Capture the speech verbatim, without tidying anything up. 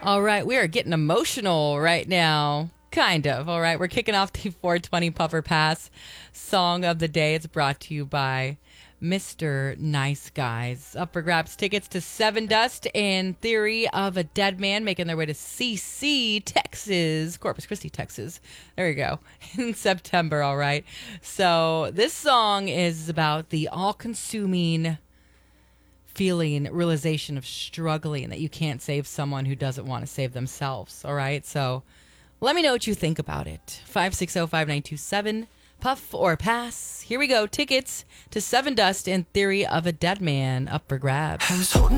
All right, we are getting emotional right now. Kind of. All right, we're kicking off the four twenty Puffer Pass song of the day. It's brought to you by Mister Nice Guys. Up for grabs tickets to Seven Dust and Theory of a Dead Man making their way to C C, Texas, Corpus Christi, Texas. There you go. In September, all right. So this song is about the all-consuming feeling, realization of struggling that you can't save someone who doesn't want to save themselves. All right. So let me know what you think about it. five six zero, five nine two seven, Puff or Pass. Here we go. Tickets to Seven Dust and Theory of a Dead Man up for grabs.